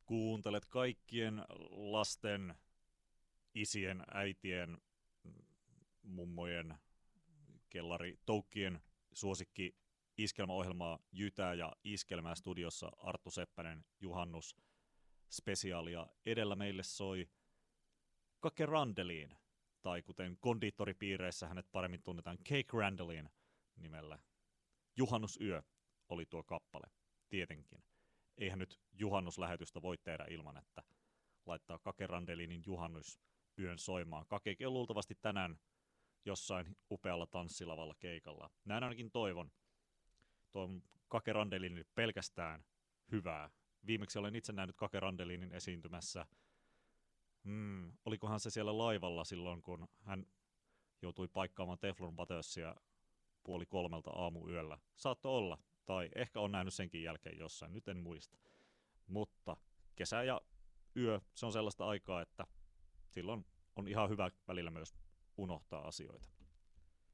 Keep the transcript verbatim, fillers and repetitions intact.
Kuuntelet kaikkien lasten, isien, äitien, mummojen, kellari, toukkien suosikki iskelmäohjelmaa Jytää ja Iskelmää studiossa Arttu Seppänen, juhannus spesiaalia. Edellä meille soi Kake Randeliin, tai kuten kondiittoripiireissä hänet paremmin tunnetaan Cake Randelin nimellä. Juhannusyö oli tuo kappale, tietenkin. Eihän nyt juhannuslähetystä voi tehdä ilman, että laittaa Kake Randelinin juhannusyön soimaan. Kakekin on luultavasti tänään jossain upealla tanssilavalla keikalla. Näin ainakin toivon. Tuon Kake Randelinin pelkästään hyvää. Viimeksi olen itse nähnyt Kake Randelinin esiintymässä. Hmm, olikohan se siellä laivalla silloin, kun hän joutui paikkaamaan Teflon Batörsia puoli kolmelta aamuyöllä. Saattoi olla, tai ehkä on nähnyt senkin jälkeen jossain, nyt en muista. Mutta kesä ja yö, se on sellaista aikaa, että silloin on ihan hyvä välillä myös unohtaa asioita.